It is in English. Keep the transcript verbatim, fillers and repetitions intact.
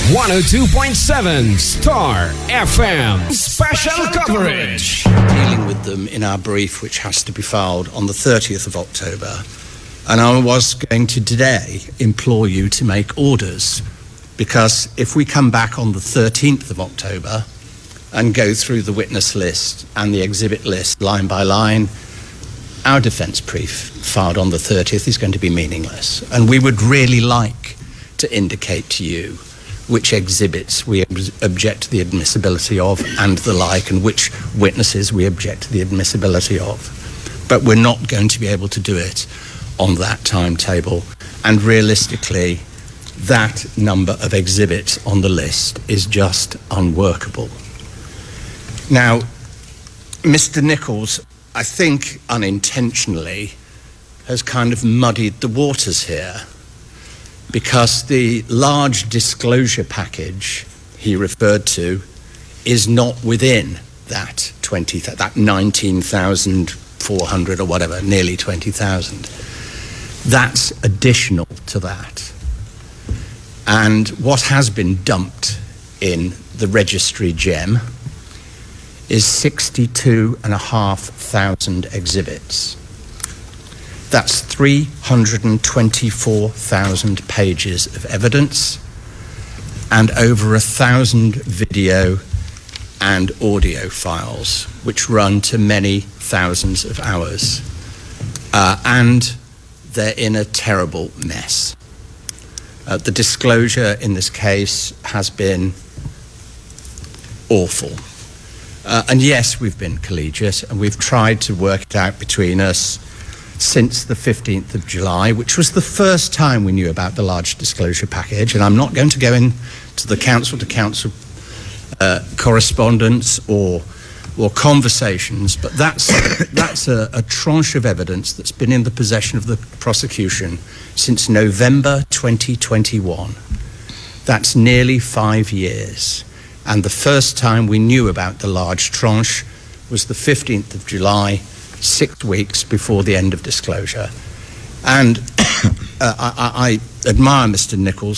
one oh two point seven Star F M. Special coverage. Dealing with them in our brief, which has to be filed on the thirtieth of October. And I was going to today implore you to make orders, because if we come back on the thirteenth of October and go through the witness list and the exhibit list line by line, our defence brief filed on the thirtieth is going to be meaningless. And we would really like to indicate to you which exhibits we ob- object to the admissibility of and the like, and which witnesses we object to the admissibility of. But we're not going to be able to do it on that timetable. And realistically, that number of exhibits on the list is just unworkable. Now, Mister Nichols, I think unintentionally, has kind of muddied the waters here, because the large disclosure package he referred to is not within that twenty, that nineteen thousand four hundred or whatever, nearly twenty thousand. That's additional to that. And what has been dumped in the registry gem is sixty-two and a half thousand exhibits. That's three hundred twenty-four thousand pages of evidence and over a thousand video and audio files, which run to many thousands of hours. Uh, and they're in a terrible mess. Uh, the disclosure in this case has been awful. Uh, and yes, we've been collegiate, and we've tried to work it out between us since the fifteenth of July, which was the first time we knew about the large disclosure package. And I'm not going to go into the council-to-council uh, correspondence or or conversations, but that's that's a, a tranche of evidence that's been in the possession of the prosecution since November twenty twenty-one. That's nearly five years. And the first time we knew about the large tranche was the fifteenth of July, six weeks before the end of disclosure. And uh, I, I admire Mister Nichols